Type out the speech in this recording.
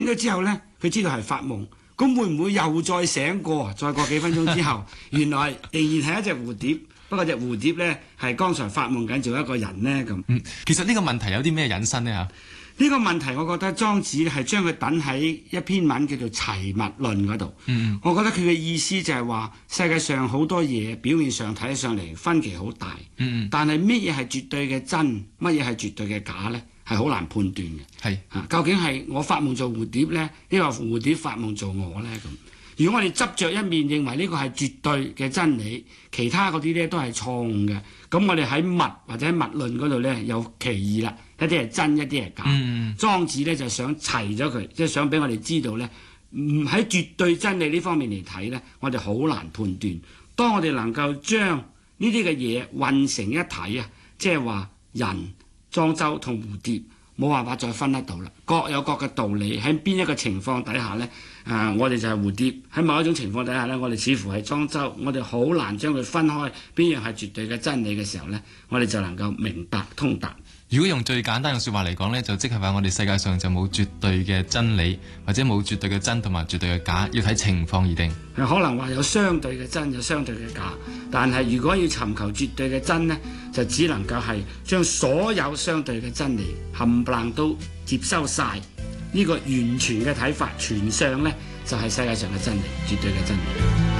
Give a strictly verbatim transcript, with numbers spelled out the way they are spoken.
咗之後呢，佢知道係發夢，咁會唔會又再醒過？再過幾分鐘之後，原來仍然係一隻蝴蝶，不過隻蝴蝶呢係剛才發夢緊做一個人呢咁。 嗯，其實呢個問題有啲咩引申呢？嚇？ 呢個問題，我覺得莊子係將佢等喺一篇文叫做《齊物論》嗰度。嗯，我覺得佢嘅意思就係話，世界上好多嘢表面上睇上嚟分歧好大。嗯，但係乜嘢係絕對嘅真，乜嘢係絕對嘅假呢？係好難判斷嘅。係啊，究竟係我發夢做蝴蝶呢？抑或蝴蝶發夢做我呢？咁如果我哋執着一面認為呢個係絕對嘅真理，其他嗰啲呢都係錯誤嘅，咁我哋喺物或者喺物論嗰度呢，有歧義啦。一啲係真，一啲係假。嗯、莊子咧就想齊咗佢，即係想俾我哋知道咧，唔喺絕對真理呢方面嚟睇咧，我哋好難判斷。當我哋能夠將呢啲嘅嘢混成一體啊，即係話人、莊周同蝴蝶冇辦法再分得到啦，各有各嘅道理。喺邊一個情況底下咧，啊、呃，我哋就係蝴蝶；喺某一種情況底下咧，我哋似乎係莊周。我哋好難將佢分開，邊樣係絕對嘅真理嘅時候咧，我哋就能夠明白通達。 如果用最簡單嘅説話嚟講呢，就即係話我哋世界上就冇絕對嘅真理，或者冇絕對嘅真同埋絕對嘅假，要睇情況而定。 可能話有相對嘅真，有相對嘅假，但係如果要尋求絕對嘅真呢，就只能夠係將所有相對嘅真理冚唪唥都接收晒。呢個完全嘅睇法，全相呢，就係世界上嘅真理，絕對嘅真理。